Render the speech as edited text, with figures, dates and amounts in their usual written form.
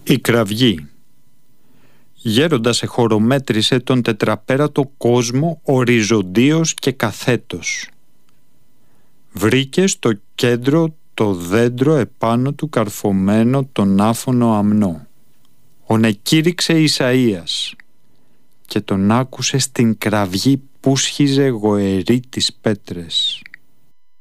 Η κραυγή. Γέροντας εχωρομέτρησε τον τετραπέρατο κόσμο οριζοντίως και καθέτος. Βρήκε στο κέντρο το δέντρο επάνω του καρφωμένο τον άφωνο αμνό. Ονεκήρυξε Ισαΐας και τον άκουσε στην κραυγή που σχίζε γοερή τις πέτρες.